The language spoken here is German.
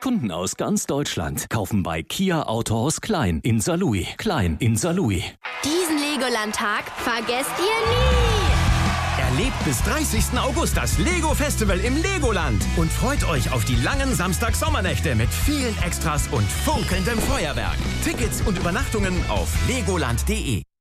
Kunden aus ganz Deutschland kaufen bei Kia Autohaus Klein in Saarlouis. Klein in Saarlouis. Diesen Legoland-Tag vergesst ihr nie! Erlebt bis 30. August das Lego-Festival im Legoland und freut euch auf die langen Samstag-Sommernächte mit vielen Extras und funkelndem Feuerwerk. Tickets und Übernachtungen auf legoland.de.